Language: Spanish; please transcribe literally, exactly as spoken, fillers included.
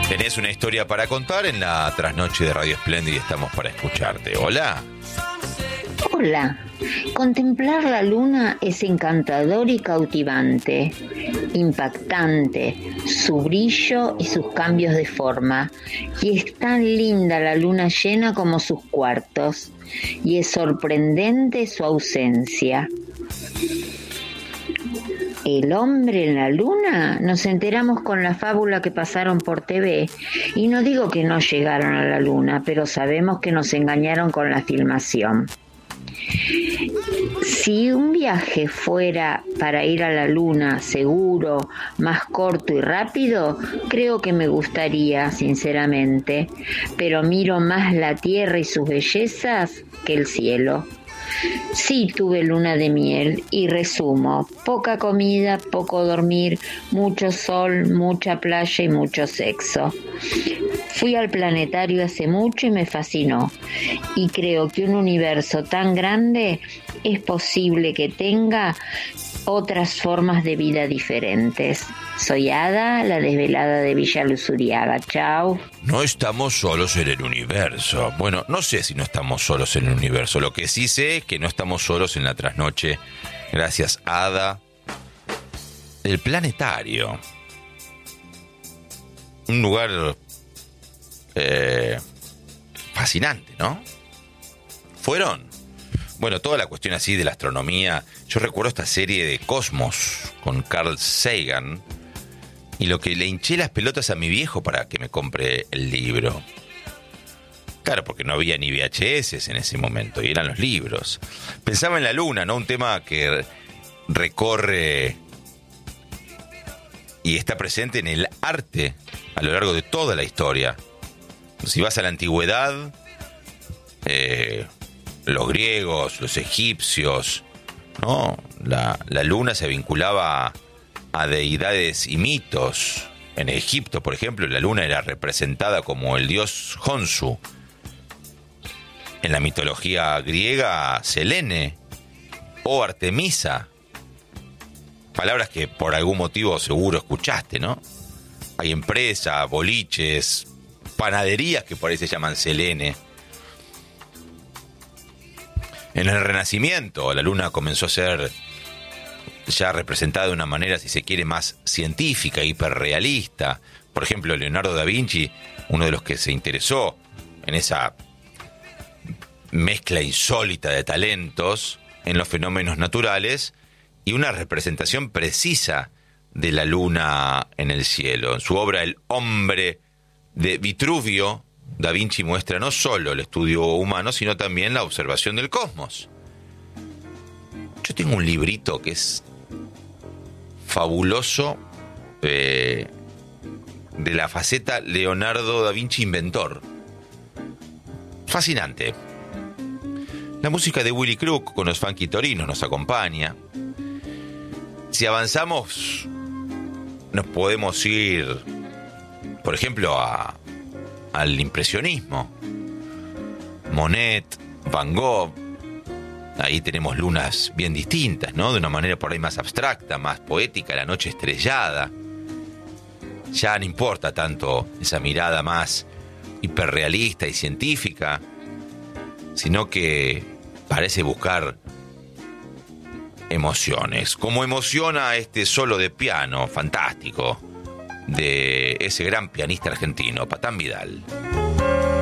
Tenés una historia para contar en la trasnoche de Radio Espléndida y estamos para escucharte. Hola. Hola. Contemplar la luna es encantador y cautivante, impactante, su brillo y sus cambios de forma. Y es tan linda la luna llena como sus cuartos, y es sorprendente su ausencia. El hombre en la luna, nos enteramos con la fábula que pasaron por T V, y no digo que no llegaron a la luna, pero sabemos que nos engañaron con la filmación. Si un viaje fuera para ir a la luna seguro, más corto y rápido, creo que me gustaría, sinceramente, pero miro más la tierra y sus bellezas que el cielo. Sí, tuve luna de miel y resumo: poca comida, poco dormir, mucho sol, mucha playa y mucho sexo. Fui al planetario hace mucho y me fascinó, y creo que un universo tan grande es posible que tenga otras formas de vida diferentes. Soy Ada, la desvelada de Villa Luzuriaga. Chao. No estamos solos en el universo. Bueno, no sé si no estamos solos en el universo. Lo que sí sé es que no estamos solos en la trasnoche. Gracias, Ada. El planetario. Un lugar eh, fascinante, ¿no? ¿Fueron? Bueno, toda la cuestión así de la astronomía. Yo recuerdo esta serie de Cosmos con Carl Sagan. Y lo que le hinché las pelotas a mi viejo para que me compre el libro. Claro, porque no había ni V H S en ese momento, y eran los libros. Pensaba en la luna, ¿no? Un tema que recorre y está presente en el arte a lo largo de toda la historia. Si vas a la antigüedad, eh, los griegos, los egipcios, ¿no? La, la luna se vinculaba a a deidades y mitos. En Egipto, por ejemplo, la luna era representada como el dios Honsu. En la mitología griega, Selene o Artemisa. Palabras que por algún motivo seguro escuchaste, ¿no? Hay empresas, boliches, panaderías que por ahí se llaman Selene. En el Renacimiento, la luna comenzó a ser ya representada de una manera, si se quiere, más científica, hiperrealista. Por ejemplo, Leonardo da Vinci, uno de los que se interesó en esa mezcla insólita de talentos en los fenómenos naturales y una representación precisa de la luna en el cielo. En su obra El hombre de Vitruvio, da Vinci muestra no solo el estudio humano, sino también la observación del cosmos. Yo tengo un librito que es fabuloso, eh, de la faceta Leonardo da Vinci inventor. Fascinante. La música de Willy Crook con los Funky Torinos nos acompaña. Si avanzamos, nos podemos ir, por ejemplo, a, al impresionismo. Monet, Van Gogh. Ahí tenemos lunas bien distintas, ¿no? De una manera por ahí más abstracta, más poética, la noche estrellada. Ya no importa tanto esa mirada más hiperrealista y científica, sino que parece buscar emociones. Como emociona este solo de piano fantástico de ese gran pianista argentino, Patán Vidal.